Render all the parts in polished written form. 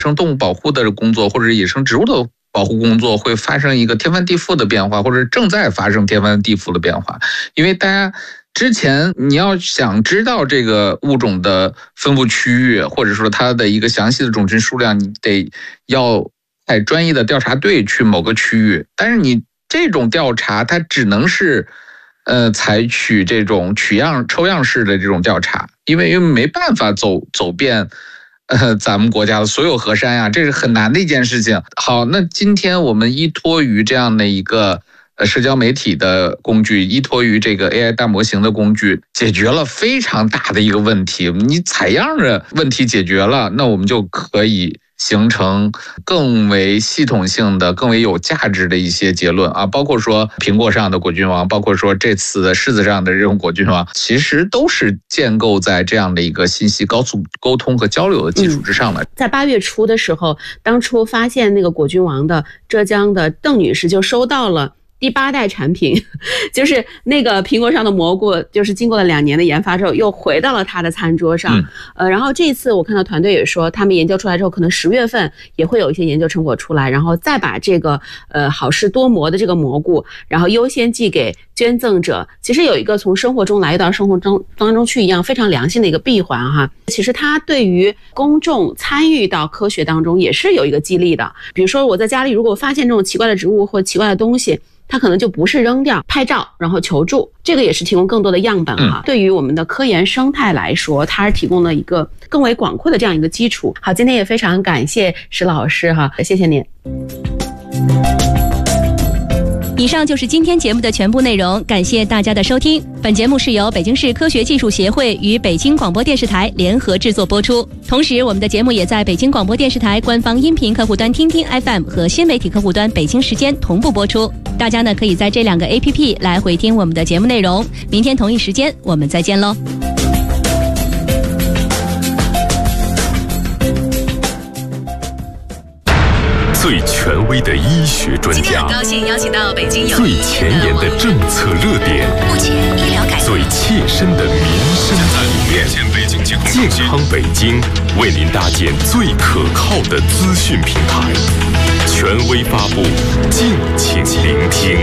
生动物保护的工作或者野生植物的保护工作会发生一个天翻地覆的变化，或者正在发生天翻地覆的变化。因为大家之前你要想知道这个物种的分布区域，或者说它的一个详细的种群数量，你得要派专业的调查队去某个区域，但是你这种调查它只能是采取这种抽样式的这种调查，因为没办法走遍咱们国家的所有河山呀，这是很难的一件事情。好，那今天我们依托于这样的一个社交媒体的工具，依托于这个 AI 大模型的工具，解决了非常大的一个问题。你采样的问题解决了，那我们就可以形成更为系统性的、更为有价值的一些结论啊，包括说苹果上的果郡王，包括说这次的柿子上的这种果郡王，其实都是建构在这样的一个信息高速沟通和交流的基础之上的。 在8月初的时候，当初发现那个果郡王的浙江的邓女士就收到了第8代产品，就是那个苹果上的蘑菇，就是经过了2年的研发之后，又回到了他的餐桌上。然后这一次我看到团队也说，他们研究出来之后，可能10月份也会有一些研究成果出来，然后再把这个好事多磨的这个蘑菇，然后优先寄给捐赠者。其实有一个从生活中来到生活当中去一样非常良性的一个闭环哈。其实它对于公众参与到科学当中也是有一个激励的。比如说我在家里如果发现这种奇怪的植物或奇怪的东西，它可能就不是扔掉，拍照然后求助，这个也是提供更多的样本哈。对于我们的科研生态来说，它是提供了一个更为广阔的这样一个基础。好，今天也非常感谢石老师哈，谢谢您。 以上就是今天节目的全部内容，感谢大家的收听。本节目是由北京市科学技术协会与北京广播电视台联合制作播出，同时我们的节目也在北京广播电视台官方音频客户端听听 FM 和新媒体客户端北京时间同步播出。大家呢可以在这2个 APP 来回听我们的节目内容。明天同一时间我们再见喽。 最权威的医学专家， 今天很高兴邀请到北京最前沿的政策热点， 目前医疗改革最切身的民生理念。健康北京为您搭建最可靠的资讯平台，权威发布，敬请聆听。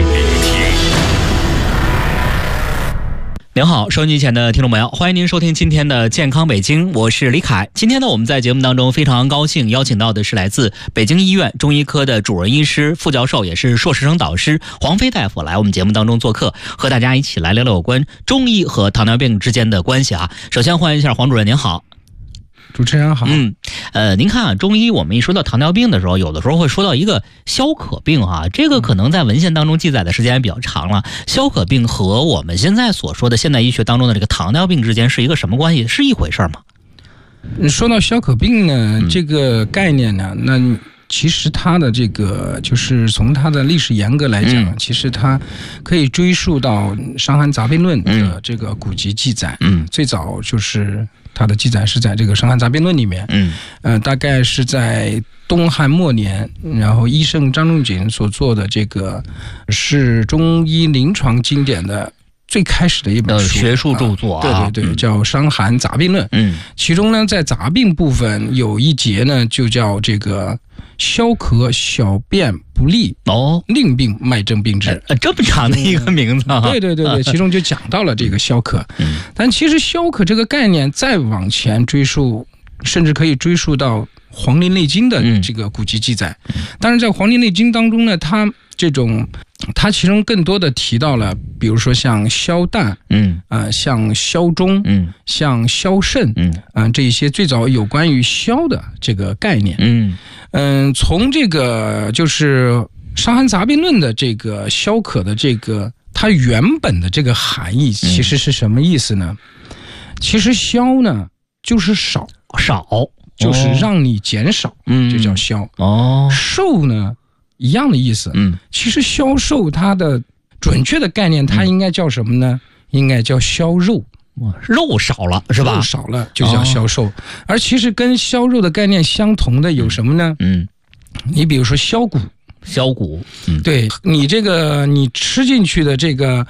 您好，收音机前的听众朋友，欢迎您收听今天的健康北京，我是李凯。今天呢，我们在节目当中非常高兴邀请到的是来自北京医院中医科的主任医师、副教授，也是硕士生导师黄飞大夫来我们节目当中做客，和大家一起来聊聊有关中医和糖尿病之间的关系啊。首先欢迎一下黄主任，您好。 主持人好。 您看啊，中医我们一说到糖尿病的时候，有的时候会说到一个消渴病啊，这个可能在文献当中记载的时间也比较长了。消渴病和我们现在所说的现代医学当中的这个糖尿病之间是一个什么关系？是一回事吗？ 说到消渴病呢，这个概念呢，那其实它的这个就是从它的历史严格来讲，其实它可以追溯到《伤寒杂病论》的这个古籍记载。最早就是它的记载是在这个《伤寒杂病论》里面。大概是在东汉末年，然后医圣张仲景所做的这个是中医临床经典的最开始的一本书学术著作啊， 对，叫《伤寒杂病论》。其中呢，在杂病部分有一节呢，就叫这个消渴小便不利令病脉证病治。 这么长的一个名字啊！ 对，其中就讲到了这个消渴。但其实消渴这个概念再往前追溯，甚至可以追溯到《黄帝内经》的这个古籍记载。当然，在《黄帝内经》当中呢，它其中更多的提到了，比如说像消淡，像消中，像消肾，这一些最早有关于消的这个概念。从这个就是《伤寒杂病论》的这个消渴的这个它原本的这个含义，其实是什么意思呢？其实消呢就是少，就是让你减少，就叫消。瘦呢一样的意思。其实消瘦它的准确的概念，它应该叫什么呢？应该叫消肉。 肉少了是吧？ 肉少了就叫消瘦。而其实跟消肉的概念相同的有什么呢？你比如说消谷， 对你这个你吃进去的这个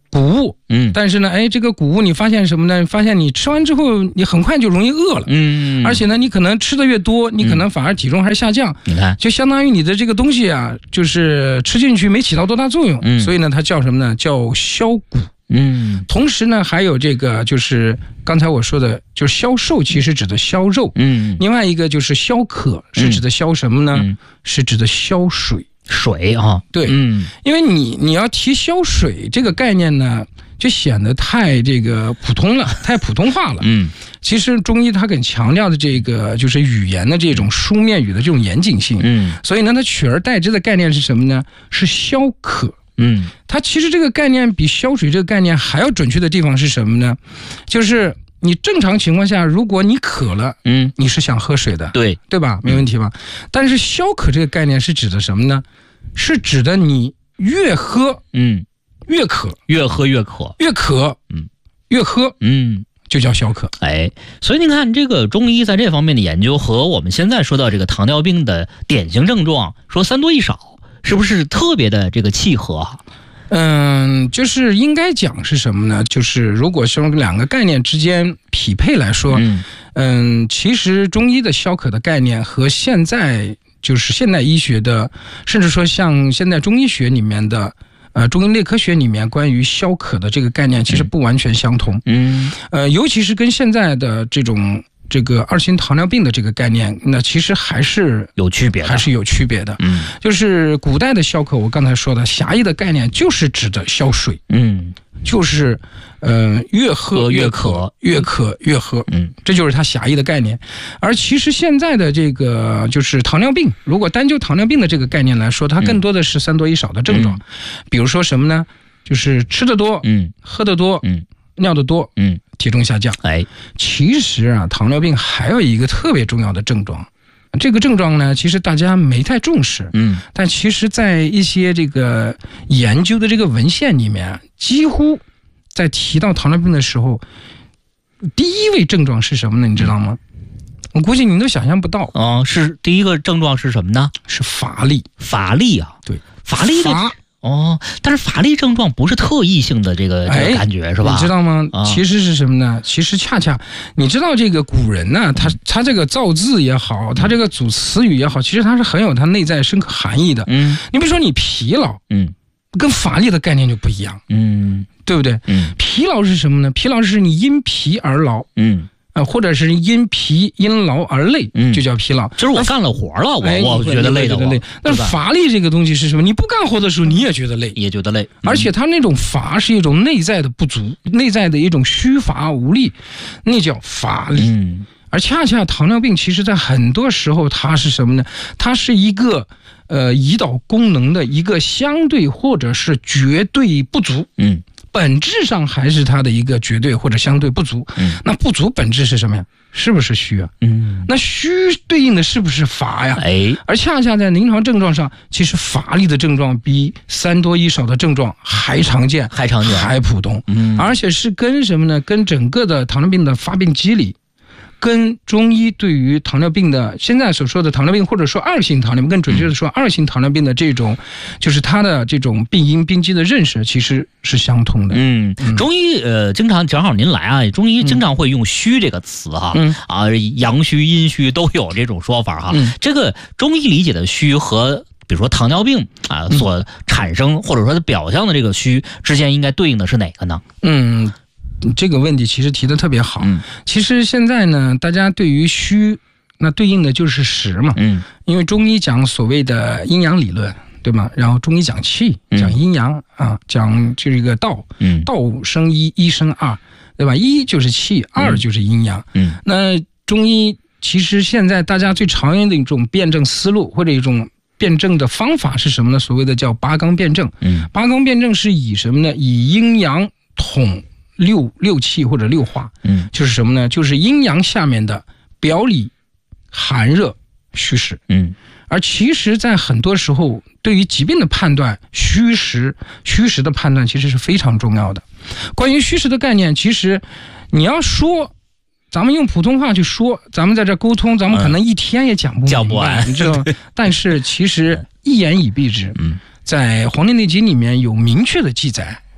谷物，但是呢，这个谷物你发现什么呢？发现你吃完之后，你很快就容易饿了，而且呢，你可能吃的越多，你可能反而体重还下降， 你看， 就相当于你的这个东西啊，就是吃进去没起到多大作用，所以呢，它叫什么呢？叫消谷。同时呢，还有这个就是刚才我说的，就是消瘦，其实指的消肉，另外一个就是消渴，是指的消什么呢？是指的消水。 水啊， 对，因为你要提消水这个概念呢，就显得太这个普通了，太普通话了。其实中医它更强调的这个就是语言的这种书面语的这种严谨性。所以呢，它取而代之的概念是什么呢？是消渴。它其实这个概念比消水这个概念还要准确的地方是什么呢？就是你正常情况下，如果你渴了，你是想喝水的，对吧？没问题吧？但是消渴这个概念是指的什么呢？是指的你越喝，越渴， 越喝越渴， 越渴，越喝，就叫消渴。 所以你看，这个中医在这方面的研究和我们现在说到这个糖尿病的典型症状，说3多1少，是不是特别的这个契合啊？ 就是应该讲是什么呢？就是如果是两个概念之间匹配来说，其实中医的消渴的概念和现在就是现代医学的，甚至说像现在中医学里面的中医类科学里面关于消渴的这个概念其实不完全相同。尤其是跟现在的这个2型糖尿病的这个概念，那其实还是有区别的，就是古代的消渴，我刚才说的狭义的概念就是指的消水，就是越喝越渴，越渴越喝，这就是它狭义的概念。而其实现在的这个就是糖尿病，如果单就糖尿病的这个概念来说，它更多的是3多1少的症状，比如说什么呢？就是吃得多，喝得多，尿得多，体重下降。其实啊，糖尿病还有一个特别重要的症状，这个症状呢，其实大家没太重视，但其实在一些这个研究的这个文献里面，几乎在提到糖尿病的时候，第一位症状是什么呢？你知道吗？我估计你都想象不到。 是第一个症状是什么呢？ 是乏力。 乏力啊， 对， 乏力的。但是乏力症状不是特异性的这个感觉，是吧？ 你知道吗？其实是什么呢？其实恰恰你知道这个古人呢，他这个造字也好，他这个组词语也好，其实他是很有他内在深刻含义的。你比如说你疲劳，跟乏力的概念就不一样，对不对？疲劳是什么呢？疲劳是你因疲而劳，或者是因劳而累，就叫疲劳。 就是我干了活了，我觉得累的。 但是乏力这个东西是什么？你不干活的时候，你也觉得累，而且它那种乏是一种内在的不足，内在的一种虚乏无力，那叫乏力。而恰恰糖尿病其实在很多时候它是什么呢？它是一个胰岛功能的一个相对或者是绝对不足。本质上还是它的一个绝对或者相对不足。那不足本质是什么呀？是不是虚啊？那虚对应的是不是乏呀？而恰恰在临床症状上，其实乏力的症状比3多1少的症状还常见，还普通。而且是跟什么呢？跟整个的糖尿病的发病机理，跟中医对于糖尿病的现在所说的糖尿病，或者说2型糖尿病，更准确的说2型糖尿病的这种，就是它的这种病因病机的认识，其实是相通的。 中医经常正好您来啊，中医经常会用虚这个词哈，阳虚阴虚都有这种说法哈。这个中医理解的虚和比如说糖尿病所产生或者说它表象的这个虚之间应该对应的是哪个呢？ 这个问题其实提得特别好。其实现在呢，大家对于虚，那对应的就是实嘛。因为中医讲所谓的阴阳理论，对吗？然后中医讲气，讲阴阳讲这个道，道生一，一生二，对吧？一就是气，二就是阴阳。那中医其实现在大家最常用的一种辩证思路或者一种辩证的方法是什么呢？所谓的叫八纲辩证。八纲辩证是以什么呢？以阴阳统六气或者六化，就是什么呢？就是阴阳下面的表里寒热虚实。而其实在很多时候对于疾病的判断，虚实的判断其实是非常重要的。关于虚实的概念，其实你要说咱们用普通话去说，咱们在这沟通，咱们可能一天也讲不完，你知道吗？但是其实一言以蔽之，在《黄帝内经》里面有明确的记载，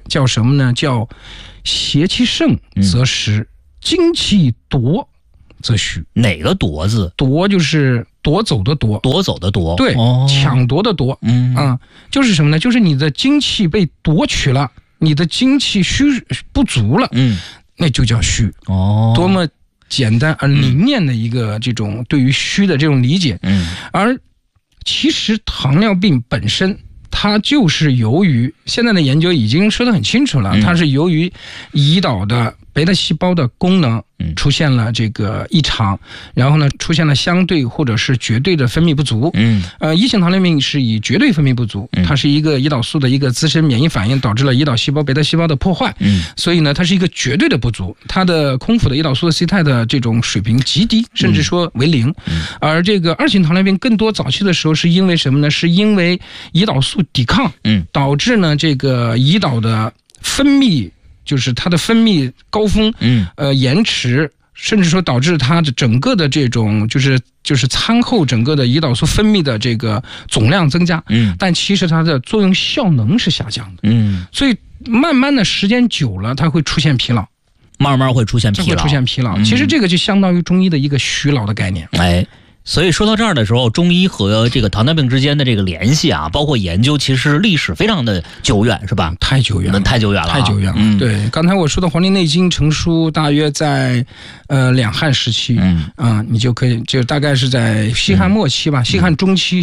叫什么呢？叫邪气盛则实，精气夺则虚。 哪个夺字？ 夺就是夺走的夺， 夺走的夺。 对，抢夺的夺。就是什么呢？就是你的精气被夺取了，你的精气不足了，那就叫虚。多么简单而凝练的一个这种对于虚的这种理解。而其实糖尿病本身，它就是由于现在的研究已经说得很清楚了，它是由于胰岛的贝塔细胞的功能出现了这个异常，然后呢出现了相对或者是绝对的分泌不足。一型糖尿病是以绝对分泌不足，它是一个胰岛素的一个自身免疫反应导致了胰岛细胞贝塔细胞的破坏。所以呢它是一个绝对的不足，它的空腹的胰岛素的 C 肽的这种水平极低，甚至说为0。而这个2型糖尿病更多早期的时候是因为什么呢？是因为胰岛素抵抗，导致呢这个胰岛的分泌，就是它的分泌高峰，延迟，甚至说导致它的整个的这种就是餐后整个的胰岛素分泌的这个总量增加，但其实它的作用效能是下降的，所以慢慢的时间久了，它会出现疲劳， 慢慢会出现疲劳。 其实这个就相当于中医的一个虚劳的概念。 所以说到这儿的时候，中医和这个糖尿病之间的这个联系啊，包括研究，其实历史非常的久远，是吧？ 太久远了。对，刚才我说的《黄帝内经》成书大约在两汉时期，你就可以就大概是在西汉末期吧，西汉中期。